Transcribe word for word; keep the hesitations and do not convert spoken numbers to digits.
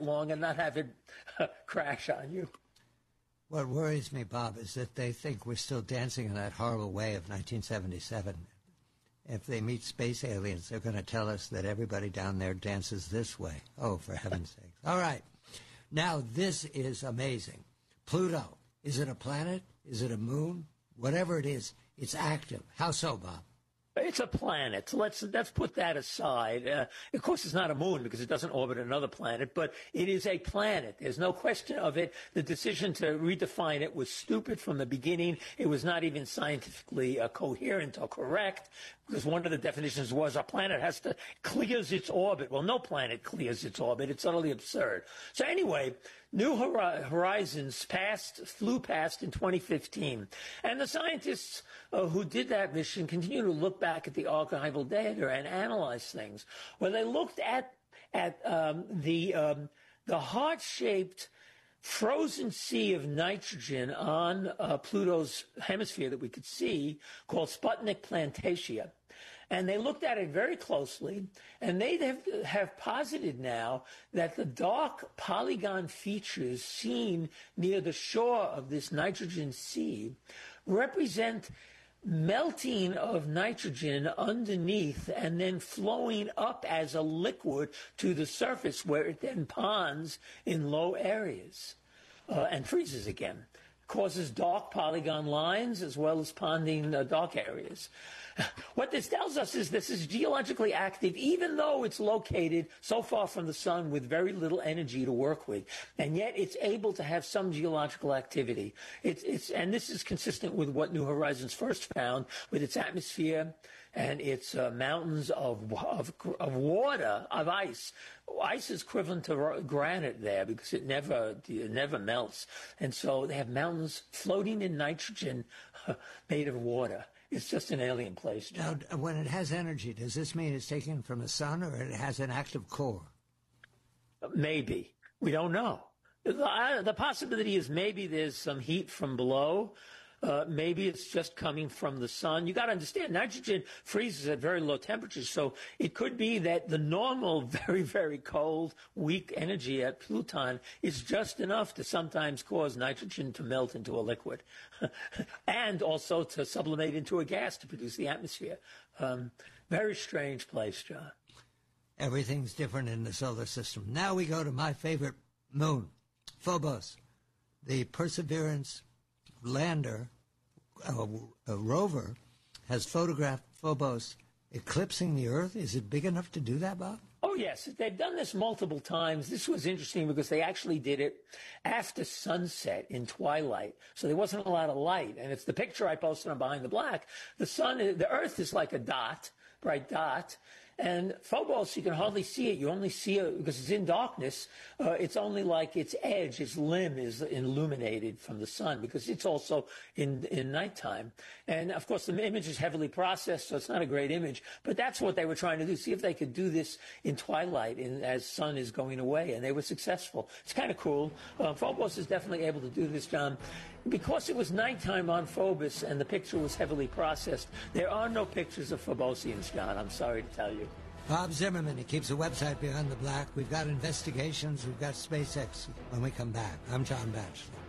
along and not have it uh, crash on you. What worries me, Bob, is that they think we're still dancing in that horrible way of nineteen seventy-seven. If they meet space aliens, they're going to tell us that everybody down there dances this way. Oh, for heaven's sake. All right. Now, this is amazing. Pluto. Is it a planet? Is it a moon? Whatever it is, it's active. How so, Bob? It's a planet. Let's let's put that aside. Uh, of course, it's not a moon because it doesn't orbit another planet, but it is a planet. There's no question of it. The decision to redefine it was stupid from the beginning. It was not even scientifically uh, coherent or correct, because one of the definitions was a planet has to clears its orbit. Well, no planet clears its orbit. It's utterly absurd. So anyway, New Horizons passed, flew past in twenty fifteen, and the scientists uh, who did that mission continue to look back at the archival data and analyze things. Well, they looked at at um, the um, the heart-shaped frozen sea of nitrogen on uh, Pluto's hemisphere that we could see, called Sputnik Plantatia. And they looked at it very closely, and they have, have posited now that the dark polygon features seen near the shore of this nitrogen sea represent melting of nitrogen underneath and then flowing up as a liquid to the surface, where it then ponds in low areas uh, and freezes again. Causes dark polygon lines as well as ponding uh, dark areas. What this tells us is this is geologically active, even though it's located so far from the sun with very little energy to work with, and yet it's able to have some geological activity. It's, it's, and this is consistent with what New Horizons first found, with its atmosphere and its uh, mountains of, of of water, of ice. Ice is equivalent to granite there because it never it never melts, and so they have mountains floating in nitrogen made of water. It's just an alien place. Now, when it has energy, does this mean it's taken from the sun, or it has an active core? Maybe. We don't know. The, the possibility is maybe there's some heat from below. Uh, maybe it's just coming from the sun. You got to understand, nitrogen freezes at very low temperatures, so it could be that the normal, very, very cold, weak energy at Pluton is just enough to sometimes cause nitrogen to melt into a liquid, and also to sublimate into a gas to produce the atmosphere. Um, very strange place, John. Everything's different in the solar system. Now we go to my favorite moon, Phobos. The Perseverance lander, a, a rover, has photographed Phobos eclipsing the Earth. Is it big enough to do that, Bob? Oh, yes. They've done this multiple times. This was interesting because they actually did it after sunset in twilight. So there wasn't a lot of light. And it's the picture I posted on Behind the Black. The sun, the Earth is like a dot, bright dot. And Phobos, you can hardly see it. You only see it because it's in darkness. Uh, it's only like its edge, its limb is illuminated from the sun because it's also in, in nighttime. And, of course, the image is heavily processed, so it's not a great image. But that's what they were trying to do, see if they could do this in twilight in, as sun is going away. And they were successful. It's kind of cool. Uh, Phobos is definitely able to do this, John. Because it was nighttime on Phobos and the picture was heavily processed, there are no pictures of Phobosians, John. I'm sorry to tell you. Bob Zimmerman, he keeps a website Behind the Black. We've got investigations. We've got SpaceX when we come back. I'm John Batchelor.